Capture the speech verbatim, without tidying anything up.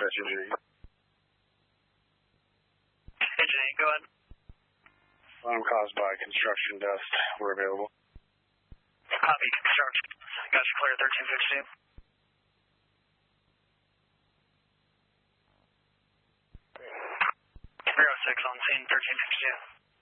dispatch engineering. Engineering, go ahead. Alarm caused by construction dust. We're available. Copy, construction. Got you clear, thirteen sixteen. three oh six on scene, thirteen sixteen.